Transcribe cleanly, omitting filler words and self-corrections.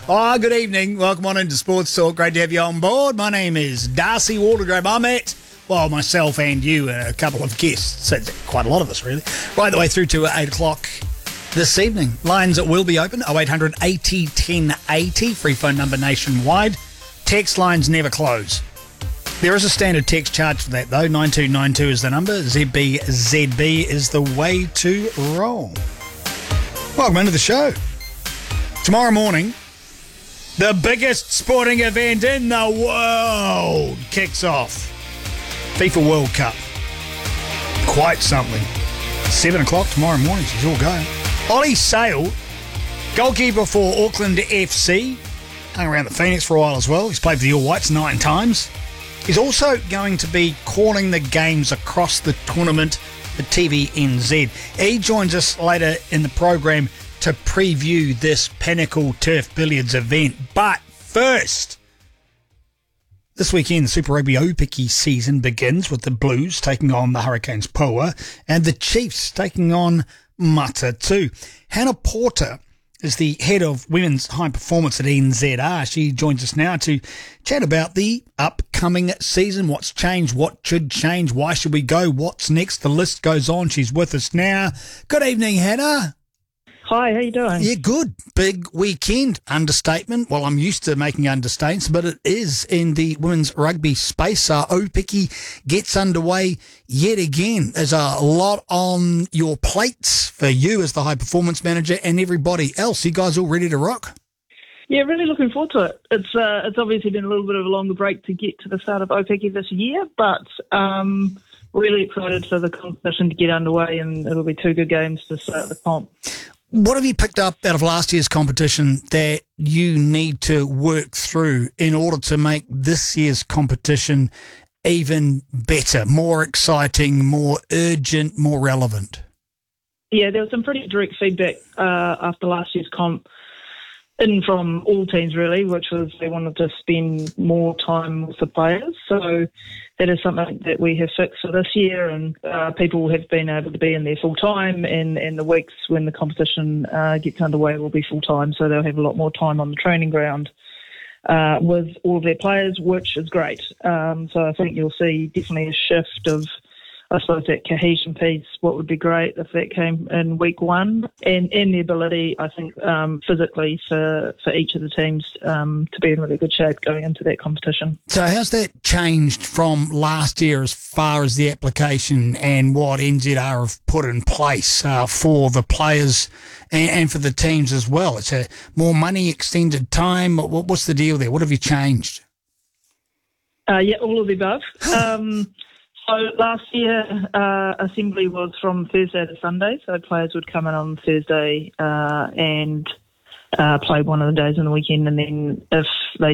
Oh, good evening. Welcome on into Sports Talk. Great to have you on board. My name is Darcy Waldegrave. I'm at, well, myself and you and a couple of guests, so quite a lot of us really, right the way through to 8 o'clock this evening. Lines will be open, 0800 80 10 80, free phone number nationwide. Text lines never close. There is a standard text charge for that though, 9292 is the number, ZB is the way to roll. Welcome into the show. Tomorrow morning, the biggest sporting event in the world kicks off. FIFA World Cup. Quite something. 7 o'clock tomorrow morning, she's all go. Ollie Sale, goalkeeper for Auckland FC, hung around the Phoenix for a while as well. He's played for the All Whites 9 times. He's also going to be calling the games across the tournament for TVNZ. He joins us later in the program to preview this Pinnacle Turf Billiards event. But first, this weekend, the Super Rugby Aupiki season begins with the Blues taking on the Hurricanes Poa and the Chiefs taking on Matatu. Hannah Porter is the head of women's high performance at NZR. She joins us now to chat about the upcoming season, what's changed, what should change, why should we go, what's next. The list goes on. She's with us now. Good evening, Hannah. Hi, how you doing? Yeah, good. Big weekend. Understatement. Well, I'm used to making understatements, but it is in the women's rugby space. Aupiki gets underway yet again. There's a lot on your plates for you as the high performance manager and everybody else. You guys all ready to rock? Yeah, really looking forward to it. It's obviously been a little bit of a longer break to get to the start of Aupiki this year, but really excited for the competition to get underway, and it'll be 2 good games to start the comp. What have you picked up out of last year's competition that you need to work through in order to make this year's competition even better, more exciting, more urgent, more relevant? Yeah, there was some pretty direct feedback after last year's comp in from all teams really, which was they wanted to spend more time with the players. So that is something that we have fixed for this year, and people have been able to be in there full time, and the weeks when the competition gets underway will be full time, so they'll have a lot more time on the training ground with all of their players, which is great. So I think you'll see definitely a shift of, I suppose, that cohesion piece. What would be great if that came in week 1, and the ability, I think, physically for each of the teams to be in really good shape going into that competition. So how's that changed from last year as far as the application and what NZR have put in place for the players and for the teams as well? It's a more money, extended time. What's the deal there? What have you changed? Yeah, all of the above. So last year, assembly was from Thursday to Sunday, so players would come in on Thursday and play one of the days on the weekend, and then if they